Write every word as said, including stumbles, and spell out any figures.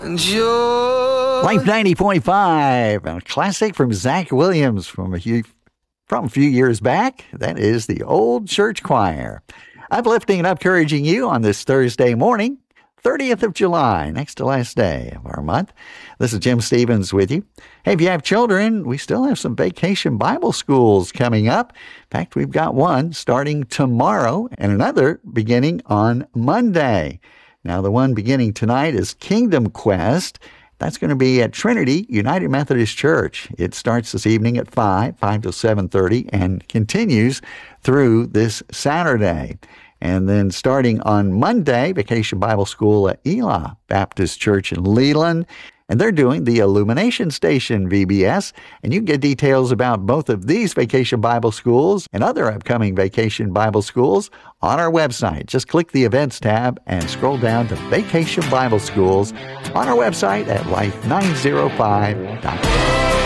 Joy. Life ninety point five, a classic from Zach Williams from a few, from a few years back. That is the Old Church Choir. Uplifting and encouraging you on this Thursday morning, thirtieth of July, next to last day of our month. This is Jim Stevens with you. Hey, if you have children, we still have some vacation Bible schools coming up. In fact, we've got one starting tomorrow and another beginning on Monday. Now, the one beginning tonight is Kingdom Quest. That's going to be at Trinity United Methodist Church. It starts this evening at five, five to seven thirty, and continues through this Saturday. And then starting on Monday, Vacation Bible School at Elah Baptist Church in Leland. And they're doing the Illumination Station V B S. And you can get details about both of these Vacation Bible Schools and other upcoming Vacation Bible Schools on our website. Just click the Events tab and scroll down to Vacation Bible Schools on our website at life nine oh five dot com.